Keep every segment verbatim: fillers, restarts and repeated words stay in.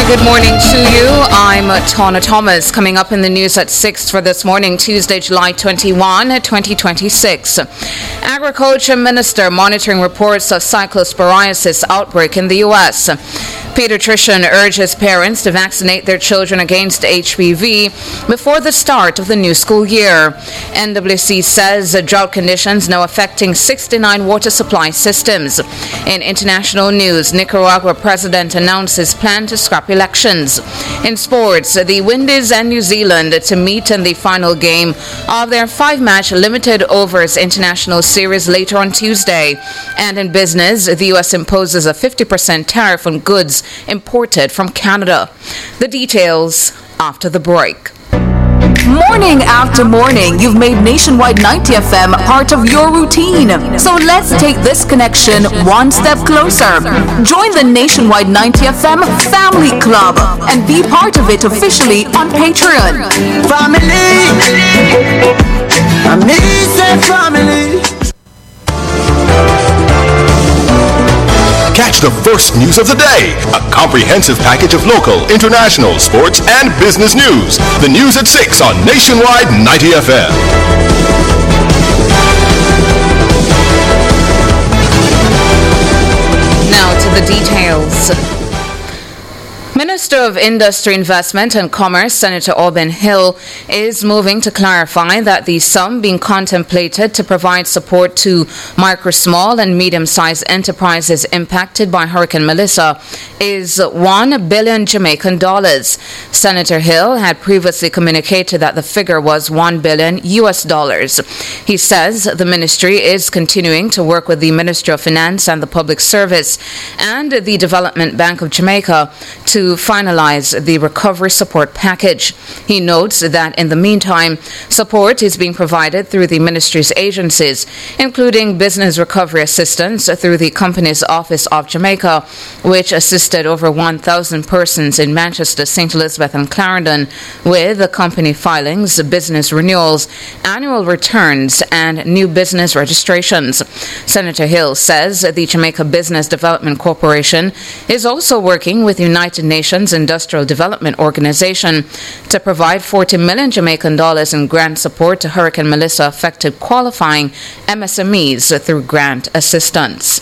Good morning to you. I'm Tana Thomas. Coming up in the news at six for this morning, Tuesday, July twenty-first, twenty twenty-six. Agriculture Minister monitoring reports of cyclosporiasis outbreak in the U S. Pediatrician urges parents to vaccinate their children against H P V before the start of the new school year. N W C says drought conditions now affecting sixty-nine water supply systems. In international news, Nicaragua president announces plan to scrap elections. In sports, the Windies and New Zealand to meet in the final game of their five-match limited overs international series later on Tuesday. And in business, the U S imposes a fifty percent tariff on goods imported from Canada. The details after the break. Morning after morning, you've made Nationwide ninety F M part of your routine. So let's take this connection one step closer. Join the Nationwide ninety F M Family Club and be part of it officially on Patreon. Family, I miss a family. Catch the first news of the day, a comprehensive package of local, international, sports, and business news. The news at six on Nationwide ninety F M. Now to the details. Minister of Industry, Investment and Commerce, Senator Auburn Hill, is moving to clarify that the sum being contemplated to provide support to micro, small and medium-sized enterprises impacted by Hurricane Melissa is one billion Jamaican dollars. Senator Hill had previously communicated that the figure was one billion U S dollars. He says the ministry is continuing to work with the Ministry of Finance and the Public Service and the Development Bank of Jamaica to to finalize the recovery support package. He notes that in the meantime, support is being provided through the ministry's agencies, including business recovery assistance through the Company's Office of Jamaica, which assisted over one thousand persons in Manchester, Saint Elizabeth and Clarendon with the company filings, business renewals, annual returns, and new business registrations. Senator Hill says the Jamaica Business Development Corporation is also working with United Nations Industrial Development Organization to provide forty million Jamaican dollars in grant support to Hurricane Melissa affected qualifying M S M Es through grant assistance.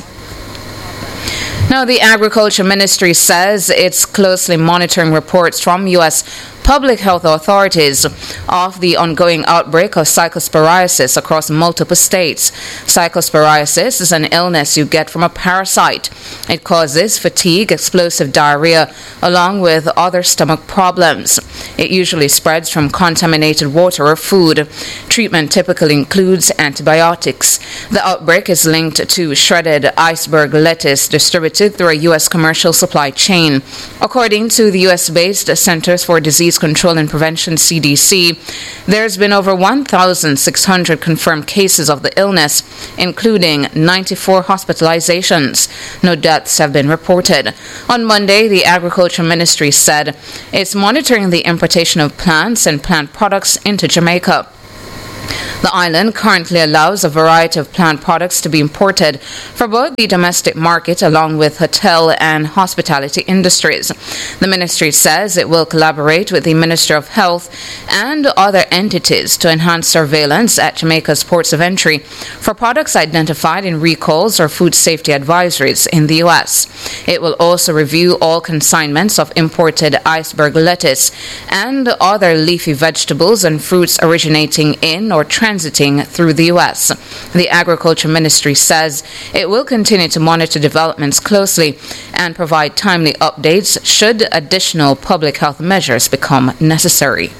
Now, the Agriculture Ministry says it's closely monitoring reports from U S public health authorities of the ongoing outbreak of cyclosporiasis across multiple states. Cyclosporiasis is an illness you get from a parasite. It causes fatigue, explosive diarrhea, along with other stomach problems. It usually spreads from contaminated water or food. Treatment typically includes antibiotics. The outbreak is linked to shredded iceberg lettuce distributed through a U S commercial supply chain. According to the U S-based Centers for Disease Control and Prevention, C D C, there's been over one thousand six hundred confirmed cases of the illness, including ninety-four hospitalizations. No deaths have been reported. On Monday, the Agriculture Ministry said it's monitoring the importation of plants and plant products into Jamaica. The island currently allows a variety of plant products to be imported for both the domestic market along with hotel and hospitality industries. The ministry says it will collaborate with the Ministry of Health and other entities to enhance surveillance at Jamaica's ports of entry for products identified in recalls or food safety advisories in the U S. It will also review all consignments of imported iceberg lettuce and other leafy vegetables and fruits originating in or transiting through the U S. The Agriculture Ministry says it will continue to monitor developments closely and provide timely updates should additional public health measures become necessary.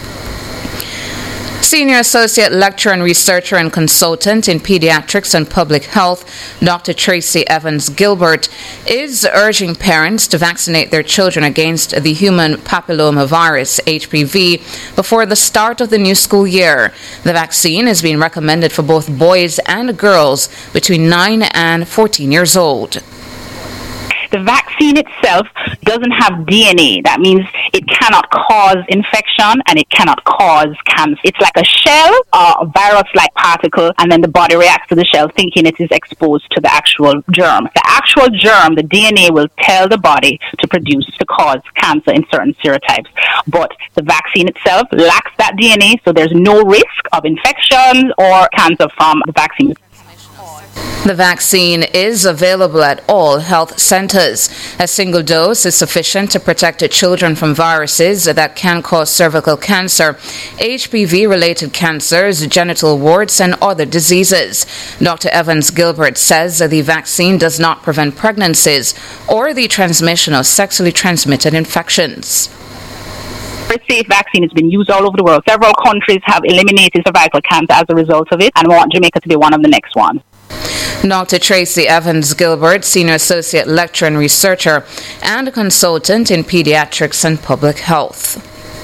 Senior Associate Lecturer and Researcher and Consultant in Pediatrics and Public Health, Doctor Tracy Evans Gilbert, is urging parents to vaccinate their children against the human papillomavirus, H P V, before the start of the new school year. The vaccine is being recommended for both boys and girls between nine and fourteen years old. the vaccine itself doesn't have D N A. That means it cannot cause infection and it cannot cause cancer. It's like a shell, uh, a virus-like particle, and then the body reacts to the shell thinking it is exposed to the actual germ. The actual germ, the D N A, will tell the body to produce, to cause cancer in certain serotypes. But the vaccine itself lacks that D N A, so there's no risk of infection or cancer from the vaccine. The vaccine is available at all health centers. A single dose is sufficient to protect children from viruses that can cause cervical cancer, H P V-related cancers, genital warts, and other diseases. Doctor Evans Gilbert says the vaccine does not prevent pregnancies or the transmission of sexually transmitted infections. Very safe vaccine has been used all over the world. Several countries have eliminated cervical cancer as a result of it, and we want Jamaica to be one of the next ones. Doctor Tracy Evans Gilbert, Senior Associate Lecturer and Researcher and Consultant in Pediatrics and Public Health.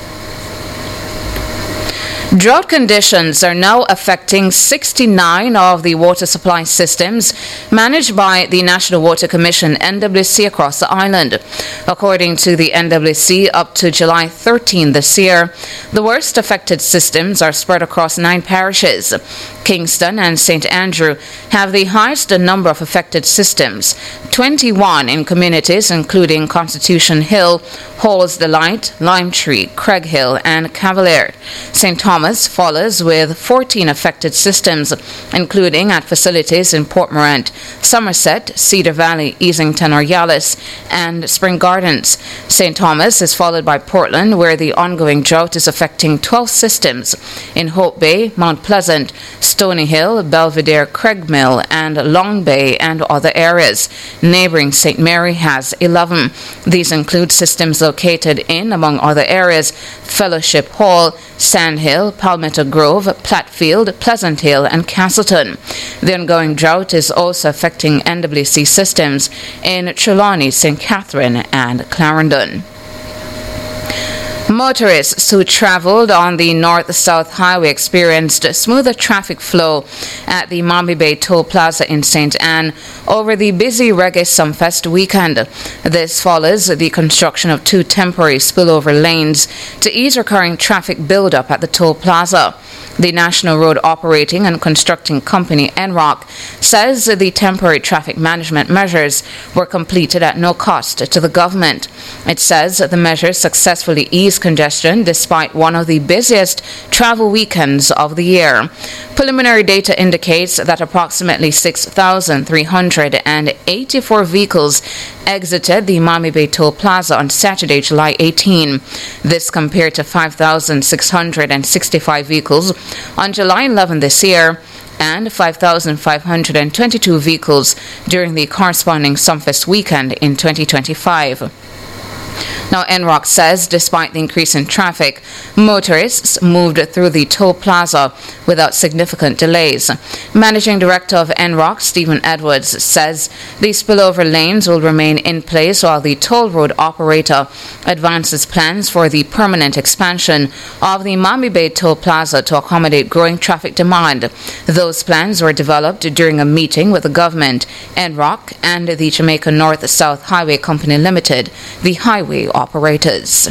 Drought conditions are now affecting sixty-nine of the water supply systems managed by the National Water Commission N W C across the island. According to the N W C, up to July thirteenth this year, the worst affected systems are spread across nine parishes. Kingston and Saint Andrew have the highest number of affected systems, twenty-one in communities including Constitution Hill, Halls Delight, Lime Tree, Craig Hill, and Cavalier. Saint Thomas follows with fourteen affected systems, including at facilities in Port Morant, Somerset, Cedar Valley, Easington, Oryalis, and Spring Gardens. Saint Thomas is followed by Portland, where the ongoing drought is affecting twelve systems in Hope Bay, Mount Pleasant, Stony Hill, Belvedere, Craigmill, and Long Bay, and other areas. Neighboring Saint Mary has eleven. These include systems located in, among other areas, Fellowship Hall, Sandhill, Palmetto Grove, Plattfield, Pleasant Hill, and Castleton. The ongoing drought is also affecting N W C systems in Trelawney, Saint Catherine, and Clarendon. Motorists who traveled on the North-South Highway experienced smoother traffic flow at the Mommy Bay Toll Plaza in Saint Anne over the busy Reggae Sumfest weekend. This follows the construction of two temporary spillover lanes to ease recurring traffic buildup at the toll plaza. The National Road Operating and Constructing Company, N R O C, says the temporary traffic management measures were completed at no cost to the government. It says the measures successfully eased congestion despite one of the busiest travel weekends of the year. Preliminary data indicates that approximately six thousand three hundred eighty-four vehicles exited the Mommy Bay Toll Plaza on Saturday, July eighteenth. This compared to five thousand six hundred sixty-five vehicles on July eleventh this year and five thousand five hundred twenty-two vehicles during the corresponding Sumfest weekend in twenty twenty-five. Now, N R O C says despite the increase in traffic, motorists moved through the toll plaza without significant delays. Managing Director of N R O C, Stephen Edwards, says the spillover lanes will remain in place while the toll road operator advances plans for the permanent expansion of the Mommy Bay Toll Plaza to accommodate growing traffic demand. Those plans were developed during a meeting with the government, N R O C, and the Jamaica North-South Highway Company Limited, the highway operators.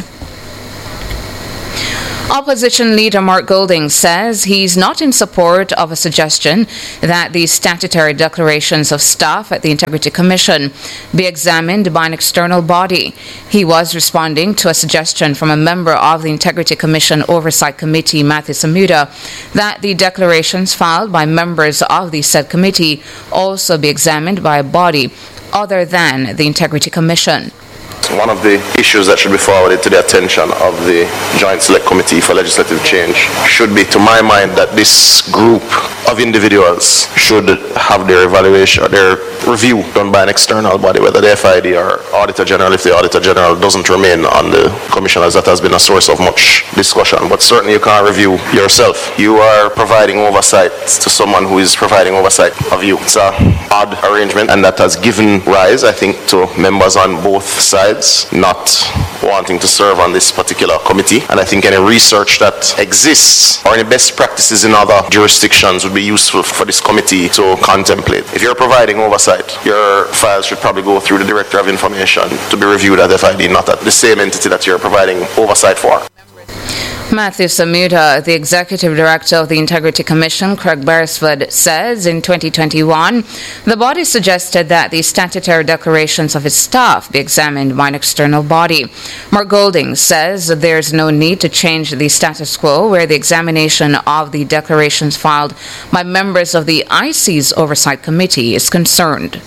Opposition leader Mark Golding says he's not in support of a suggestion that the statutory declarations of staff at the Integrity Commission be examined by an external body. He was responding to a suggestion from a member of the Integrity Commission Oversight Committee, Matthew Samuda, that the declarations filed by members of the said committee also be examined by a body other than the Integrity Commission. One of the issues that should be forwarded to the attention of the Joint Select Committee for Legislative Change should be, to my mind, that this group of individuals should have their evaluation, their review done by an external body, whether the F I D or Auditor General, if the Auditor General doesn't remain on the Commission, as that has been a source of much discussion. But certainly you can't review yourself. You are providing oversight to someone who is providing oversight of you. It's an odd arrangement, and that has given rise, I think, to members on both sides not wanting to serve on this particular committee. And I think any research that exists or any best practices in other jurisdictions would would be useful for this committee to contemplate. If you're providing oversight, your files should probably go through the Director of Information to be reviewed at F I D, not at the same entity that you're providing oversight for. Matthew Samuda, the Executive Director of the Integrity Commission, Craig Beresford, says in twenty twenty-one, the body suggested that the statutory declarations of its staff be examined by an external body. Mark Golding says there's no need to change the status quo where the examination of the declarations filed by members of the I C's Oversight Committee is concerned.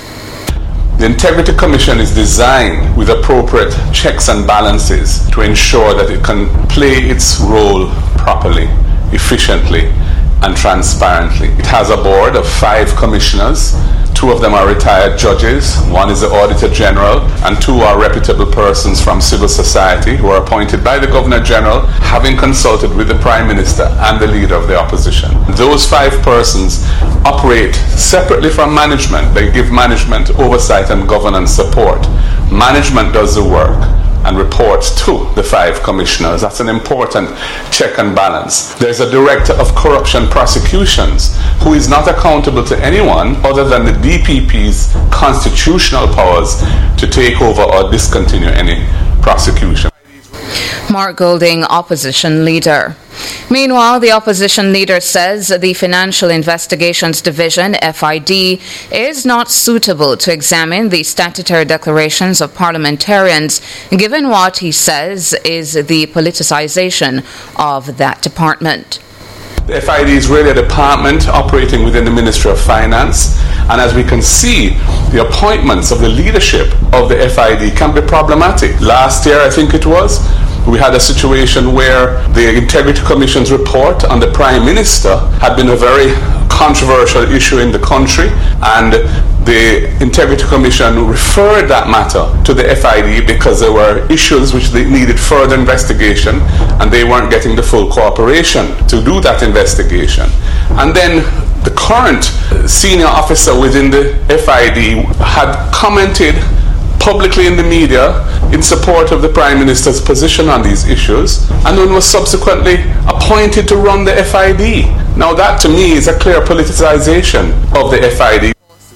The Integrity Commission is designed with appropriate checks and balances to ensure that it can play its role properly, efficiently, and transparently. It has a board of five commissioners. Two of them are retired judges, one is the Auditor General, and two are reputable persons from civil society who are appointed by the Governor General, having consulted with the Prime Minister and the Leader of the Opposition. Those five persons operate separately from management. They give management oversight and governance support. Management does the work and reports to the five commissioners. That's an important check and balance. There's a Director of Corruption Prosecutions who is not accountable to anyone other than the D P P's constitutional powers to take over or discontinue any prosecution. Mark Golding, Opposition Leader. Meanwhile, the opposition leader says the Financial Investigations Division, F I D, is not suitable to examine the statutory declarations of parliamentarians, given what he says is the politicization of that department. The F I D is really a department operating within the Ministry of Finance, and as we can see, the appointments of the leadership of the F I D can be problematic. Last year, I think it was, we had a situation where the Integrity Commission's report on the Prime Minister had been a very controversial issue in the country, and the Integrity Commission referred that matter to the F I D because there were issues which they needed further investigation, and they weren't getting the full cooperation to do that investigation. And then the current senior officer within the F I D had commented publicly in the media in support of the Prime Minister's position on these issues, and then was subsequently appointed to run the F I D. Now that to me is a clear politicization of the F I D.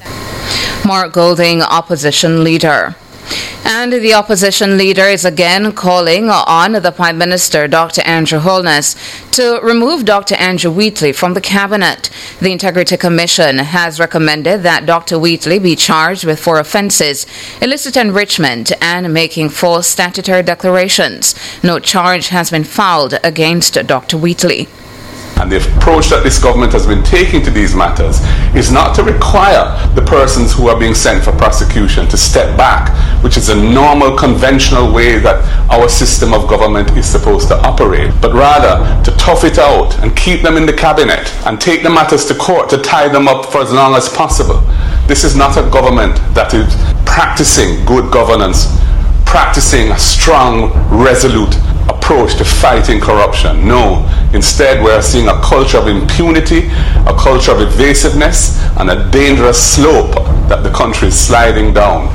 Mark Golding, Opposition Leader. And the opposition leader is again calling on the Prime Minister, Doctor Andrew Holness, to remove Doctor Andrew Wheatley from the Cabinet. The Integrity Commission has recommended that Doctor Wheatley be charged with four offences: illicit enrichment and making false statutory declarations. No charge has been filed against Doctor Wheatley. And the approach that this government has been taking to these matters is not to require the persons who are being sent for prosecution to step back, which is a normal, conventional way that our system of government is supposed to operate, but rather to tough it out and keep them in the cabinet and take the matters to court to tie them up for as long as possible. This is not a government that is practicing good governance, practicing a strong, resolute approach to fighting corruption. No, instead we are seeing a culture of impunity, a culture of evasiveness, and a dangerous slope that the country is sliding down.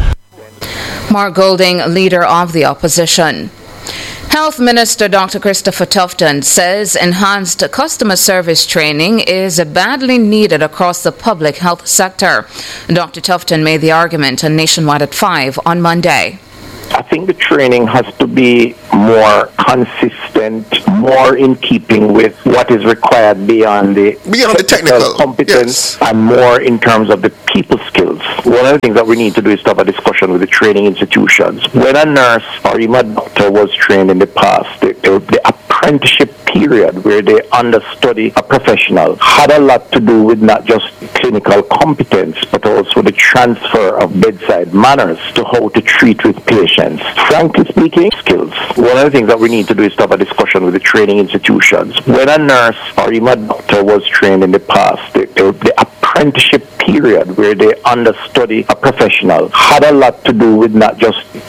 Mark Golding, Leader of the Opposition. Health Minister Doctor Christopher Tufton says enhanced customer service training is badly needed across the public health sector. Doctor Tufton made the argument on Nationwide at five on Monday. I think the training has to be more consistent, more in keeping with what is required beyond the, beyond the technical competence, yes. and more in terms of the people skills. One of the things that we need to do is to have a discussion with the training institutions. When a nurse or even a doctor was trained in the past, the, the, the apprenticeship period where they understudy a professional had a lot to do with not just clinical competence, but also the transfer of bedside manners to how to treat with patients. Frankly speaking, skills. One of the things that we need to do is to have a discussion with the training institutions. When a nurse or even a doctor was trained in the past, the, the, the apprenticeship period where they understudy a professional had a lot to do with not just